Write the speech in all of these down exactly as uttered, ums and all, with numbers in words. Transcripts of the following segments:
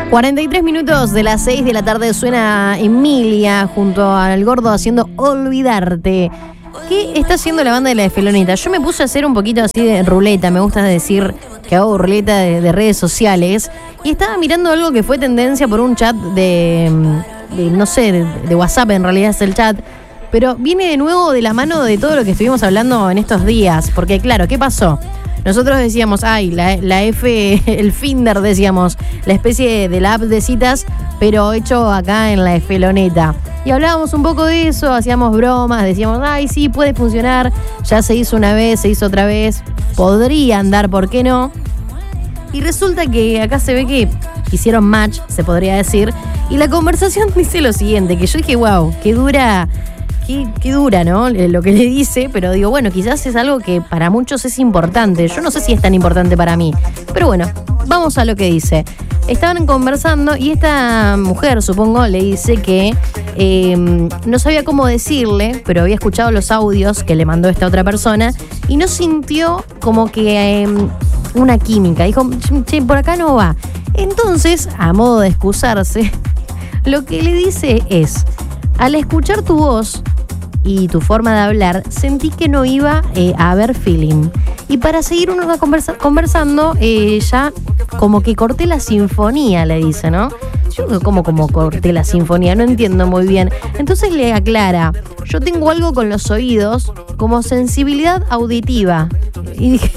cuarenta y tres minutos de las seis de la tarde suena Emilia junto al Gordo haciendo Olvidarte. ¿Qué está haciendo la banda de la Esfeloneta? Yo me puse a hacer un poquito así de ruleta, me gusta decir que hago ruleta de, de redes sociales, y estaba mirando algo que fue tendencia por un chat de, de no sé, de, de WhatsApp, en realidad es el chat, pero viene de nuevo de la mano de todo lo que estuvimos hablando en estos días, porque claro, ¿qué pasó? Nosotros decíamos, ay, la, la F, el Finder, decíamos, la especie de la app de citas, pero hecho acá en la Esfeloneta. Y hablábamos un poco de eso, hacíamos bromas, decíamos, ay, sí, puede funcionar, ya se hizo una vez, se hizo otra vez, podría andar, ¿por qué no? Y resulta que acá se ve que hicieron match, se podría decir, y la conversación dice lo siguiente, que yo dije, wow, qué dura... Qué, qué dura, ¿no? Lo que le dice, pero digo, bueno, quizás es algo que para muchos es importante. Yo no sé si es tan importante para mí. Pero bueno, vamos a lo que dice. Estaban conversando y esta mujer, supongo, le dice que eh, no sabía cómo decirle, pero había escuchado los audios que le mandó esta otra persona y no sintió como que eh, una química. Dijo, che, por acá no va. Entonces, a modo de excusarse, lo que le dice es, al escuchar tu voz y tu forma de hablar, sentí que no iba eh, a haber feeling. Y para seguir uno conversa- conversando, eh, ya como que corté la sinfonía, le dice, ¿no? Yo como, como corté la sinfonía, no entiendo muy bien. Entonces le aclara, yo tengo algo con los oídos como sensibilidad auditiva. Y dije...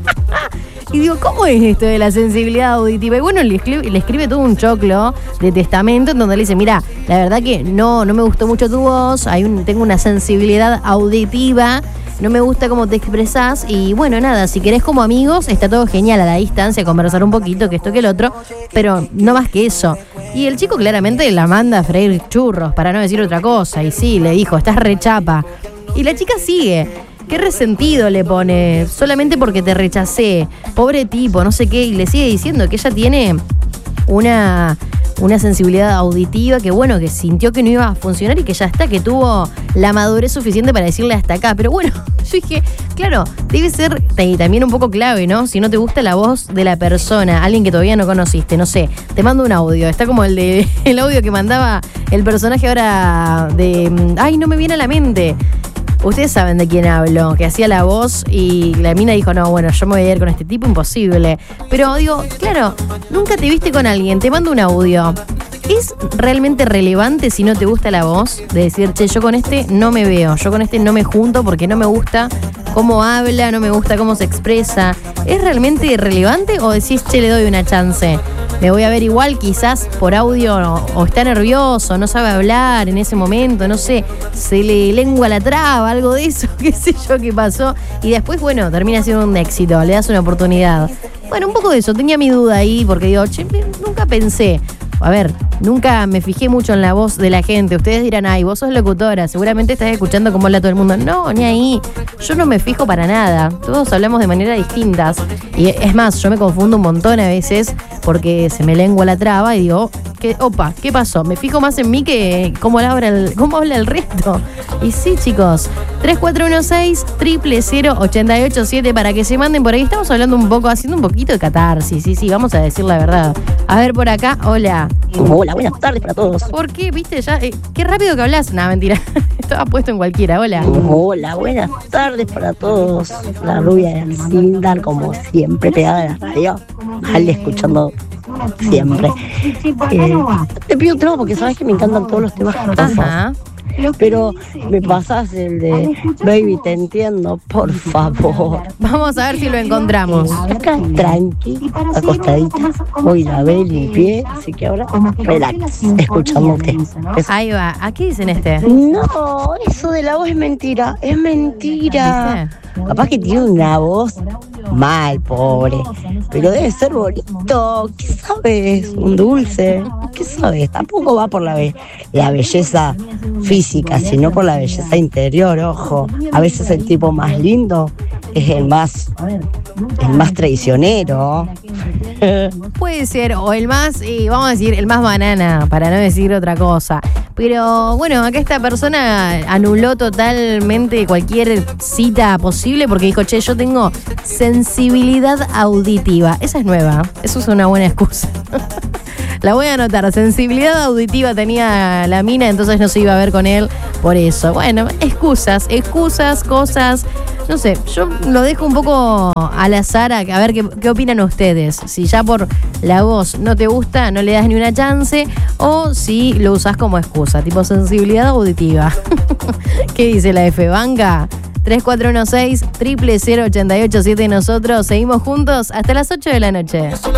Y digo, ¿cómo es esto de la sensibilidad auditiva? Y bueno, le escribe, le escribe todo un choclo de testamento en donde le dice, mira, la verdad que no, no me gustó mucho tu voz, hay un, tengo una sensibilidad auditiva, no me gusta cómo te expresás, y bueno, nada, si querés como amigos, está todo genial a la distancia, conversar un poquito, que esto que el otro, pero no más que eso. Y el chico claramente la manda a freír churros, para no decir otra cosa, y sí, le dijo, estás rechapa. Y la chica sigue. Qué resentido le pone, solamente porque te rechacé, pobre tipo, no sé qué, y le sigue diciendo que ella tiene una, una sensibilidad auditiva, que bueno, que sintió que no iba a funcionar y que ya está, que tuvo la madurez suficiente para decirle hasta acá. Pero bueno, yo dije, claro, debe ser también un poco clave, ¿no? Si no te gusta la voz de la persona, alguien que todavía no conociste, no sé, te mando un audio, está como el de el audio que mandaba el personaje ahora de, ay, no me viene a la mente. Ustedes saben de quién hablo, que hacía la voz y la mina dijo, no, bueno, yo me voy a ir con este tipo, imposible. Pero digo, claro, nunca te viste con alguien, te mando un audio. ¿Es realmente relevante si no te gusta la voz? De decir, che, yo con este no me veo, yo con este no me junto porque no me gusta cómo habla, no me gusta cómo se expresa. ¿Es realmente relevante o decís, che, le doy una chance? Me voy a ver igual, quizás por audio, o, o está nervioso, no sabe hablar en ese momento, no sé, se le lengua la traba, algo de eso, qué sé yo qué pasó. Y después, bueno, termina siendo un éxito, le das una oportunidad. Bueno, un poco de eso, tenía mi duda ahí, porque digo, che, nunca pensé. A ver, nunca me fijé mucho en la voz de la gente. Ustedes dirán, ay, vos sos locutora, seguramente estás escuchando cómo habla todo el mundo. No, ni ahí. Yo no me fijo para nada. Todos hablamos de maneras distintas. Y es más, yo me confundo un montón a veces porque se me lengua la traba y digo, ¿qué, opa, ¿qué pasó? Me fijo más en mí que cómo habla el, cómo habla el resto. Y sí, chicos, tres cuatro uno seis, cero cero cero, ocho ocho siete para que se manden por ahí. Estamos hablando un poco, haciendo un poquito de catarsis. Sí, sí, vamos a decir la verdad. A ver, por acá, hola. Hola, buenas tardes para todos. ¿Por qué? ¿Viste? Ya, eh, qué rápido que hablas. No, mentira. Estaba puesto en cualquiera. Hola. Hola, buenas tardes para todos. La rubia de Alcindar, como siempre, pegada a la radio. Mal escuchando siempre. Eh, te pido un tema porque sabes que me encantan todos los temas que pasas. Ajá. Pero me pasas el de Baby, te entiendo, por favor. Vamos a ver si lo encontramos. Eh, acá tranqui, acostadita. Hoy la ve, limpié, así que ahora relax, escuchándote. Es- Ahí va. ¿A qué dicen este? No, eso de la voz es mentira, es mentira. Capaz que tiene una voz mal, pobre, pero debe ser bonito. ¿Qué sabes? Un dulce. ¿Qué sabes? Tampoco va por la, be- la belleza física, sino por la belleza interior, ojo. A veces el tipo más lindo es el más, el más traicionero. Puede ser, o el más, eh, vamos a decir, el más banana, para no decir otra cosa. Pero bueno, acá esta persona anuló totalmente cualquier cita posible porque dijo, che, yo tengo sensibilidad auditiva. Esa es nueva, eso es una buena excusa. La voy a anotar. Sensibilidad auditiva tenía la mina, entonces no se iba a ver con él por eso. Bueno, excusas, excusas, cosas. No sé, yo lo dejo un poco al azar a, a ver qué, qué opinan ustedes. Si ya por la voz no te gusta, no le das ni una chance, o si lo usás como excusa, tipo sensibilidad auditiva. ¿Qué dice la F? ¿Banca? tres cuatro uno seis, cero cero cero ocho ocho siete. Nosotros seguimos juntos hasta las ocho de la noche.